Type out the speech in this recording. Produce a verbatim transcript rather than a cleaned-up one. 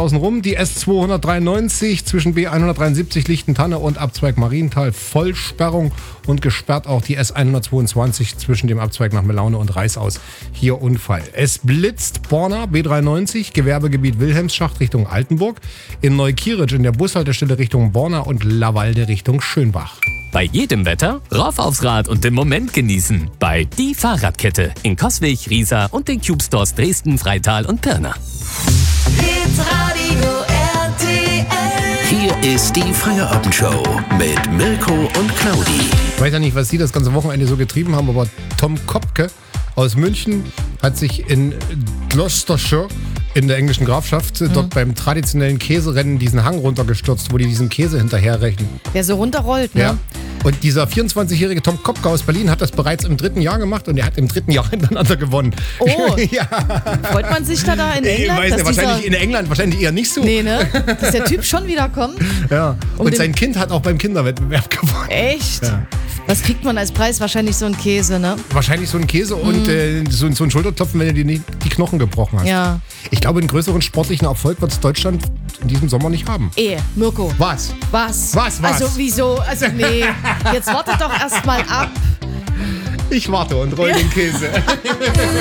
außenrum. Die S zweihundertdreiundneunzig zwischen B hundertdreiundsiebzig Lichtentanne und Abzweig Marienthal Vollsperrung und gesperrt auch die S hundertzweiundzwanzig zwischen dem Abzweig nach Melaune und Reißaus. Hier Unfall. Es blitzt Borna B dreiundneunzig, Gewerbegebiet Wilhelmsschacht Richtung Altenburg. In Neukirch in der Bushaltestelle Richtung Borna und Lawalde Richtung Schönbach. Bei jedem Wetter rauf aufs Rad und den Moment genießen. Bei Die Fahrradkette in Coswig, Riesa und den Cube Stores Dresden, Freital und Pirna. Hitradio R T L. Hier ist die Feierabendshow mit Mirko und Claudi. Ich weiß ja nicht, was Sie das ganze Wochenende so getrieben haben, aber Tom Kopke aus München hat sich in Gloucestershire in der englischen Grafschaft mhm. dort beim traditionellen Käserennen diesen Hang runtergestürzt, wo die diesen Käse hinterherrechnen. Der so runterrollt, ne? Ja. Und dieser vierundzwanzigjährige Tom Kopke aus Berlin hat das bereits im dritten Jahr gemacht und er hat im dritten Jahr hintereinander gewonnen. Oh, ja. Freut man sich da, da in England? Ich weiß nicht, wahrscheinlich in England wahrscheinlich eher nicht so. Nee, ne? Dass der Typ schon wieder kommt. Ja. Um Und sein Kind hat auch beim Kinderwettbewerb gewonnen. Echt? Ja. Was kriegt man als Preis? Wahrscheinlich so ein Käse, ne? Wahrscheinlich so ein Käse und äh, so, so ein Schulterklopfen, wenn du die, die Knochen gebrochen hast. Ja. Ich glaube, einen größeren sportlichen Erfolg wird es Deutschland in diesem Sommer nicht haben. Eh, Mirko. Was? Was? Was, was? Also wieso? Also nee, jetzt wartet doch erst mal ab. Ich warte und roll den Käse.